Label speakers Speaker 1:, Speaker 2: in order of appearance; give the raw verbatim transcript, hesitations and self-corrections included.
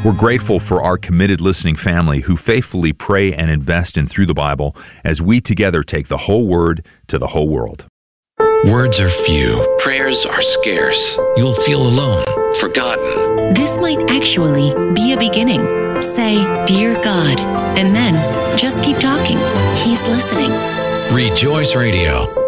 Speaker 1: We're grateful for our committed listening family who faithfully pray and invest in Through the Bible as we together take the whole Word to the whole world.
Speaker 2: Words are few. Prayers are scarce. You'll feel alone, forgotten.
Speaker 3: This might actually be a beginning. Say, "Dear God," and then just keep talking. He's listening.
Speaker 2: Rejoice Radio.